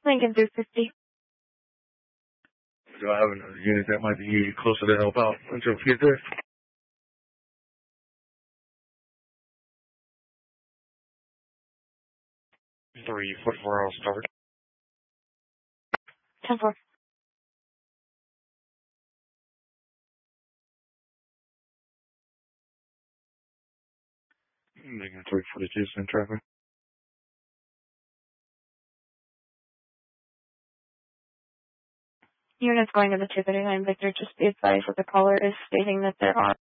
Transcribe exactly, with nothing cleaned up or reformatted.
Lincoln three fifty. Do I have a unit that might be closer to help out until we get there? Three foot four, I'll start. ten four. Lincoln three forty-two, send traffic. Units going to the two thirty-nine Victor, just be advised that the caller is stating that there are